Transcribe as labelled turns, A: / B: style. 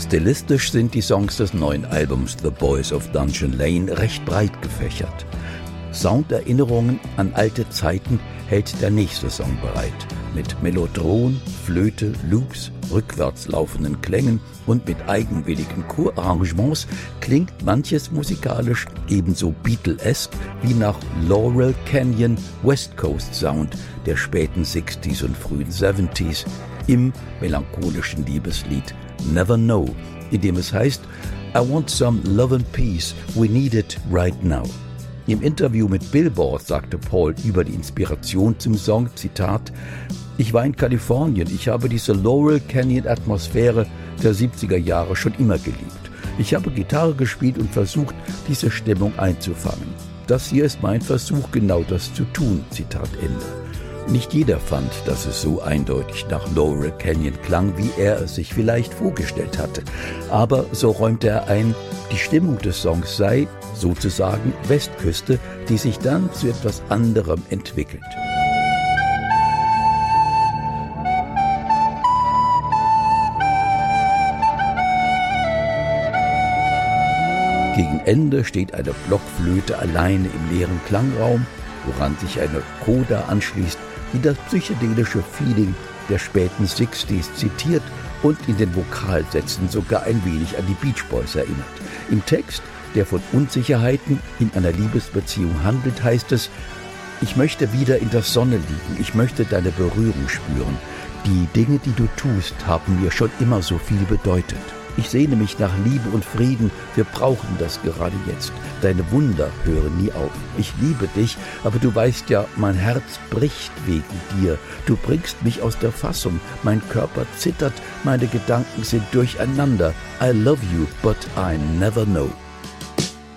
A: Stilistisch sind die Songs des neuen Albums The Boys of Dungeon Lane recht breit gefächert. Sounderinnerungen an alte Zeiten hält der nächste Song bereit. Mit Mellotron, Flöte, Loops, rückwärts laufenden Klängen und mit eigenwilligen Chorarrangements klingt manches musikalisch ebenso Beatle-esque wie nach Laurel Canyon West Coast Sound der späten 60s und frühen 70s im melancholischen Liebeslied Never Know, in dem es heißt I want some love and peace, we need it right now. Im Interview mit Billboard sagte Paul über die Inspiration zum Song, Zitat, ich war in Kalifornien, ich habe diese Laurel Canyon Atmosphäre der 70er Jahre schon immer geliebt. Ich habe Gitarre gespielt und versucht, diese Stimmung einzufangen. Das hier ist mein Versuch, genau das zu tun, Zitat Ende. Nicht jeder fand, dass es so eindeutig nach Laurel Canyon klang, wie er es sich vielleicht vorgestellt hatte. Aber so räumte er ein, die Stimmung des Songs sei sozusagen Westküste, die sich dann zu etwas anderem entwickelt. Gegen Ende steht eine Blockflöte alleine im leeren Klangraum, woran sich eine Coda anschließt, die das psychedelische Feeling der späten 60s zitiert und in den Vokalsätzen sogar ein wenig an die Beach Boys erinnert. Im Text, der von Unsicherheiten in einer Liebesbeziehung handelt, heißt es, ich möchte wieder in der Sonne liegen, ich möchte deine Berührung spüren. Die Dinge, die du tust, haben mir schon immer so viel bedeutet. Ich sehne mich nach Liebe und Frieden, wir brauchen das gerade jetzt. Deine Wunder hören nie auf. Ich liebe dich, aber du weißt ja, mein Herz bricht wegen dir. Du bringst mich aus der Fassung, mein Körper zittert, meine Gedanken sind durcheinander. I love you, but I never know.